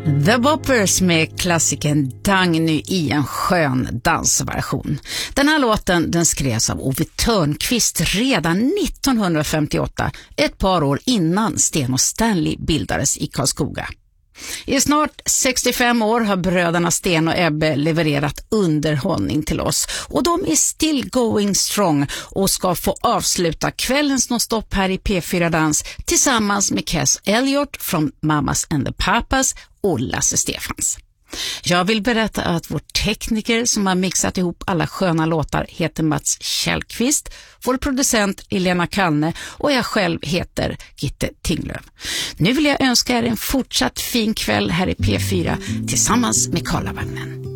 The Boppers med klassikern Dagny i en skön dansversion. Den här låten den skrevs av Ove Törnqvist redan 1958, ett par år innan Sten och Stanley bildades i Karlskoga. I snart 65 år har bröderna Sten och Ebbe levererat underhållning till oss. Och de är still going strong och ska få avsluta kvällens nonstop här i P4 Dans tillsammans med Cass Elliot från Mamas and the Papas och Lasse Stefans. Jag vill berätta att vår tekniker som har mixat ihop alla sköna låtar heter Mats Kjellqvist, vår producent Elena Kalne och jag själv heter Gitte Tinglöf. Nu vill jag önska er en fortsatt fin kväll här i P4 tillsammans med Karlavagnen.